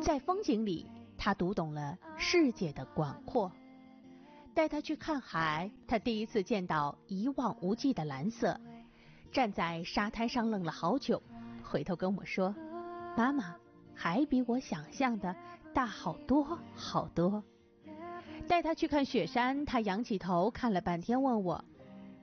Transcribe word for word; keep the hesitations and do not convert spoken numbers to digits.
在风景里，他读懂了世界的广阔。带他去看海，他第一次见到一望无际的蓝色，站在沙滩上愣了好久，回头跟我说：妈妈，还比我想象的大好多好多。带他去看雪山，他仰起头看了半天，问我：